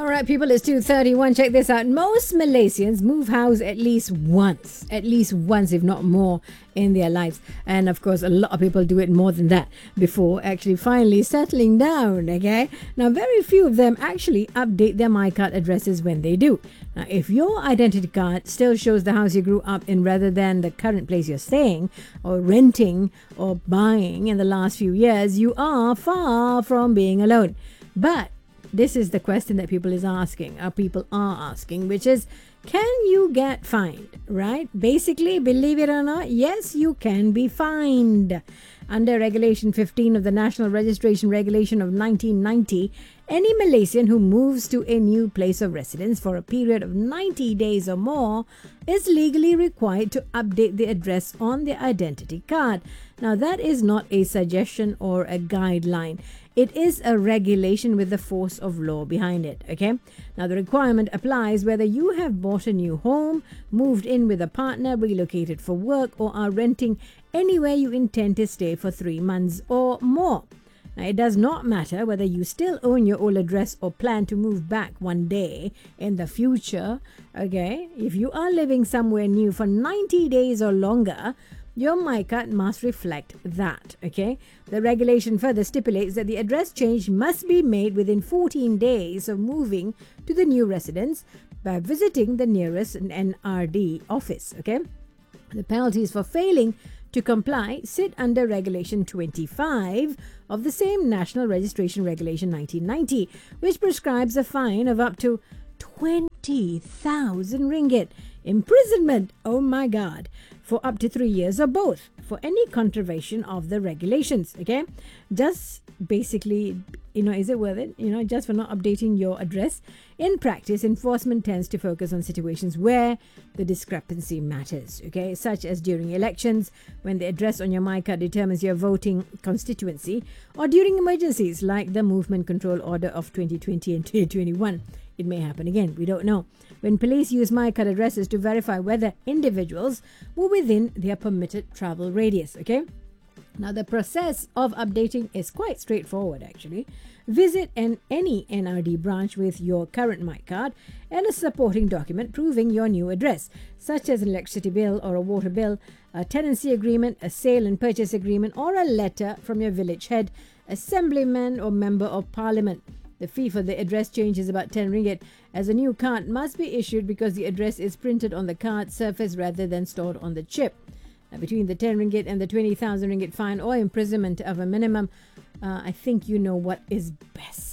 All right, people, it's 2:31. Check this out. Most Malaysians move house at least once, if not more, in their lives. And of course, a lot of people do it more than that before actually finally settling down, okay? Now, very few of them actually update their MyCard addresses when they do. Now, if your identity card still shows the house you grew up in rather than the current place you're staying or renting or buying in the last few years, you are far from being alone. But this is the question that people are asking, which is, can you get fined, right? Basically, believe it or not, yes, you can be fined. Under Regulation 15 of the National Registration Regulation of 1990, any Malaysian who moves to a new place of residence for a period of 90 days or more is legally required to update the address on their identity card. Now, that is not a suggestion or a guideline. It is a regulation with the force of law behind it, okay? Now, the requirement applies whether you have bought a new home, moved in with a partner, relocated for work, or are renting anywhere you intend to stay for 3 months or more. Now, it does not matter whether you still own your old address or plan to move back one day in the future, okay? If you are living somewhere new for 90 days or longer, your MyCard must reflect that, okay? The regulation further stipulates that the address change must be made within 14 days of moving to the new residence by visiting the nearest NRD office, okay? The penalties for failing to comply sit under Regulation 25 of the same National Registration Regulation 1990, which prescribes a fine of up to 20,000 ringgit, imprisonment, oh my God, for up to 3 years or both for any contravention of the regulations, okay? Just basically, is it worth it? Just for not updating your address. In practice, enforcement tends to focus on situations where the discrepancy matters, okay? Such as during elections, when the address on your MyCard determines your voting constituency, or during emergencies like the Movement Control Order of 2020 and 2021. It may happen again, we don't know. When police use MyCard addresses to verify whether individuals were within their permitted travel radius, okay? Now, the process of updating is quite straightforward, actually. Visit any NRD branch with your current MyCard and a supporting document proving your new address, such as an electricity bill or a water bill, a tenancy agreement, a sale and purchase agreement, or a letter from your village head, assemblyman, or member of parliament. The fee for the address change is about 10 ringgit, as a new card must be issued because the address is printed on the card surface rather than stored on the chip. Now, between the 10 ringgit and the 20,000 ringgit fine or imprisonment of a minimum, I think you know what is best.